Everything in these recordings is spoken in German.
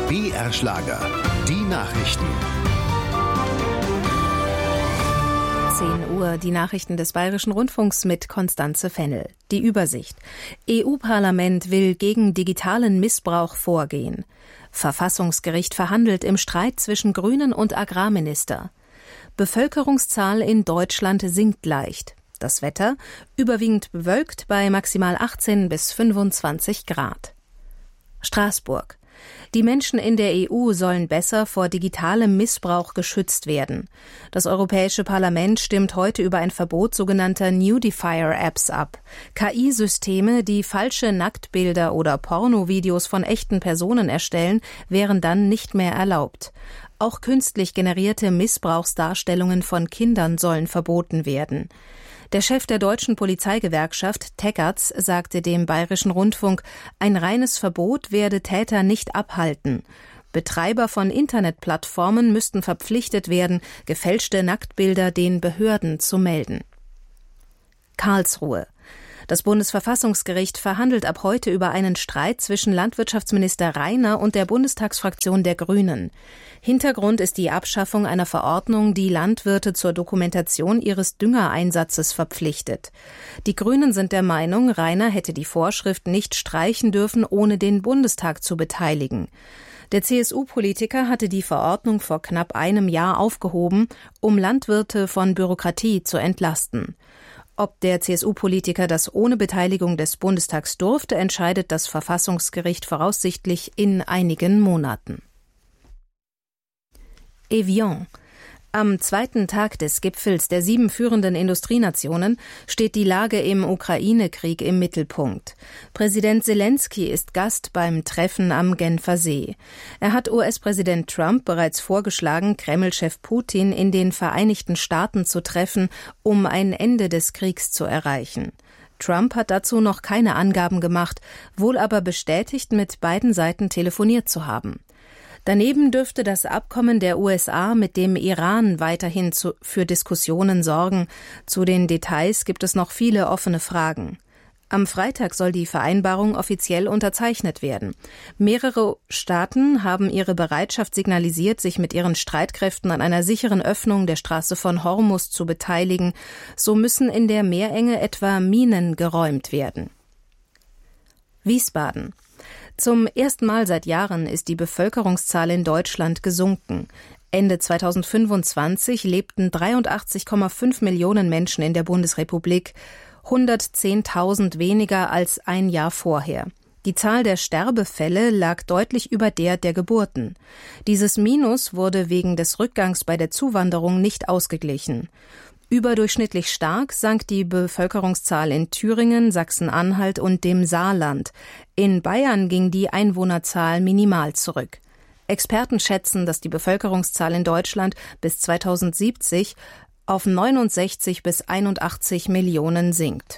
BR Schlager, die Nachrichten. 10 Uhr, die Nachrichten des Bayerischen Rundfunks mit Constanze Fennel. Die Übersicht. EU-Parlament will gegen digitalen Missbrauch vorgehen. Verfassungsgericht verhandelt im Streit zwischen Grünen und Agrarminister. Bevölkerungszahl in Deutschland sinkt leicht. Das Wetter überwiegend bewölkt bei maximal 18 bis 25 Grad. Straßburg. Die Menschen in der EU sollen besser vor digitalem Missbrauch geschützt werden. Das Europäische Parlament stimmt heute über ein Verbot sogenannter Nudifier-Apps ab. KI-Systeme, die falsche Nacktbilder oder Pornovideos von echten Personen erstellen, wären dann nicht mehr erlaubt. Auch künstlich generierte Missbrauchsdarstellungen von Kindern sollen verboten werden. Der Chef der deutschen Polizeigewerkschaft, Teckertz, sagte dem Bayerischen Rundfunk, ein reines Verbot werde Täter nicht abhalten. Betreiber von Internetplattformen müssten verpflichtet werden, gefälschte Nacktbilder den Behörden zu melden. Karlsruhe. Das Bundesverfassungsgericht verhandelt ab heute über einen Streit zwischen Landwirtschaftsminister Rainer und der Bundestagsfraktion der Grünen. Hintergrund ist die Abschaffung einer Verordnung, die Landwirte zur Dokumentation ihres Düngereinsatzes verpflichtet. Die Grünen sind der Meinung, Rainer hätte die Vorschrift nicht streichen dürfen, ohne den Bundestag zu beteiligen. Der CSU-Politiker hatte die Verordnung vor knapp einem Jahr aufgehoben, um Landwirte von Bürokratie zu entlasten. Ob der CSU-Politiker das ohne Beteiligung des Bundestags durfte, entscheidet das Verfassungsgericht voraussichtlich in einigen Monaten. Evian. Am zweiten Tag des Gipfels der 7 führenden Industrienationen steht die Lage im Ukraine-Krieg im Mittelpunkt. Präsident Selenskyj ist Gast beim Treffen am Genfer See. Er hat US-Präsident Trump bereits vorgeschlagen, Kreml-Chef Putin in den Vereinigten Staaten zu treffen, um ein Ende des Kriegs zu erreichen. Trump hat dazu noch keine Angaben gemacht, wohl aber bestätigt, mit beiden Seiten telefoniert zu haben. Daneben dürfte das Abkommen der USA mit dem Iran weiterhin für Diskussionen sorgen. Zu den Details gibt es noch viele offene Fragen. Am Freitag soll die Vereinbarung offiziell unterzeichnet werden. Mehrere Staaten haben ihre Bereitschaft signalisiert, sich mit ihren Streitkräften an einer sicheren Öffnung der Straße von Hormuz zu beteiligen. So müssen in der Meerenge etwa Minen geräumt werden. Wiesbaden. Zum ersten Mal seit Jahren ist die Bevölkerungszahl in Deutschland gesunken. Ende 2025 lebten 83,5 Millionen Menschen in der Bundesrepublik, 110.000 weniger als ein Jahr vorher. Die Zahl der Sterbefälle lag deutlich über der Geburten. Dieses Minus wurde wegen des Rückgangs bei der Zuwanderung nicht ausgeglichen. Überdurchschnittlich stark sank die Bevölkerungszahl in Thüringen, Sachsen-Anhalt und dem Saarland. In Bayern ging die Einwohnerzahl minimal zurück. Experten schätzen, dass die Bevölkerungszahl in Deutschland bis 2070 auf 69 bis 81 Millionen sinkt.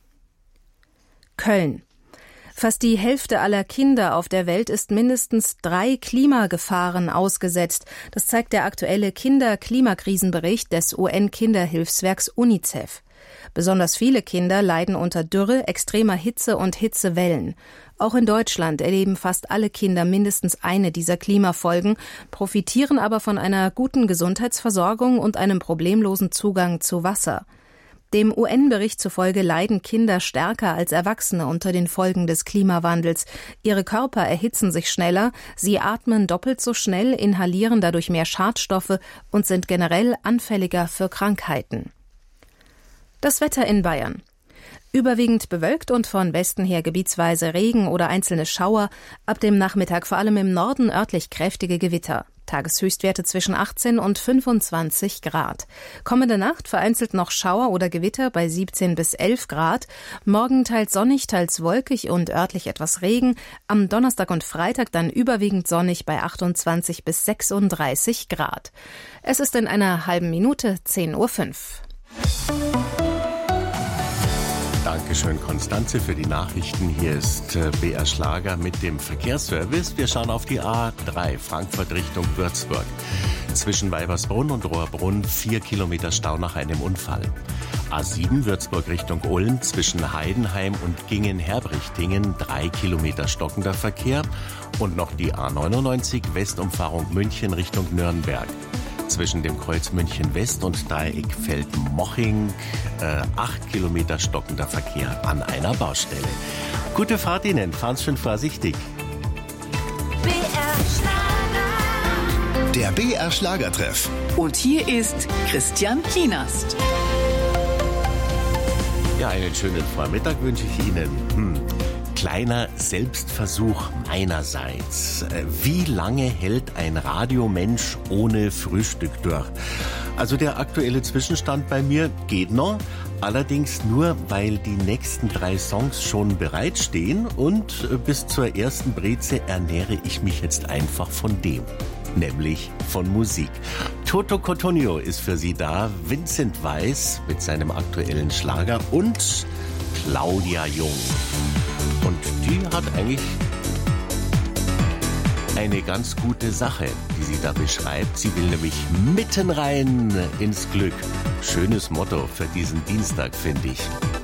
Köln. Fast die Hälfte aller Kinder auf der Welt ist mindestens 3 Klimagefahren ausgesetzt. Das zeigt der aktuelle Kinder-Klimakrisenbericht des UN-Kinderhilfswerks UNICEF. Besonders viele Kinder leiden unter Dürre, extremer Hitze und Hitzewellen. Auch in Deutschland erleben fast alle Kinder mindestens eine dieser Klimafolgen, profitieren aber von einer guten Gesundheitsversorgung und einem problemlosen Zugang zu Wasser. Dem UN-Bericht zufolge leiden Kinder stärker als Erwachsene unter den Folgen des Klimawandels. Ihre Körper erhitzen sich schneller, sie atmen doppelt so schnell, inhalieren dadurch mehr Schadstoffe und sind generell anfälliger für Krankheiten. Das Wetter in Bayern. Überwiegend bewölkt und von Westen her gebietsweise Regen oder einzelne Schauer, ab dem Nachmittag vor allem im Norden örtlich kräftige Gewitter. Tageshöchstwerte zwischen 18 und 25 Grad. Kommende Nacht vereinzelt noch Schauer oder Gewitter bei 17 bis 11 Grad. Morgen teils sonnig, teils wolkig und örtlich etwas Regen. Am Donnerstag und Freitag dann überwiegend sonnig bei 28 bis 36 Grad. Es ist in einer halben Minute 10:05 Uhr. Dankeschön, Constanze, für die Nachrichten. Hier ist BR Schlager mit dem Verkehrsservice. Wir schauen auf die A3 Frankfurt Richtung Würzburg. Zwischen Weibersbrunn und Rohrbrunn 4 Kilometer Stau nach einem Unfall. A7 Würzburg Richtung Ulm zwischen Heidenheim und Gingen-Herbrichtingen 3 Kilometer stockender Verkehr. Und noch die A99 Westumfahrung München Richtung Nürnberg. Zwischen dem Kreuz München West und Dreieck Feldmoching 8 Kilometer stockender Verkehr an einer Baustelle. Gute Fahrt Ihnen, fahren Sie schön vorsichtig. Der BR Schlagertreff. Und hier ist Christian Kienast. Ja, einen schönen Vormittag wünsche ich Ihnen. Kleiner Selbstversuch meinerseits. Wie lange hält ein Radiomensch ohne Frühstück durch? Also der aktuelle Zwischenstand bei mir geht noch. Allerdings nur, weil die nächsten 3 Songs schon bereitstehen und bis zur ersten Breze ernähre ich mich jetzt einfach von dem. Nämlich von Musik. Toto Cotugno ist für Sie da, Vincent Weiss mit seinem aktuellen Schlager und Claudia Jung. Und die hat eigentlich eine ganz gute Sache, die sie da beschreibt. Sie will nämlich mitten rein ins Glück. Schönes Motto für diesen Dienstag, finde ich.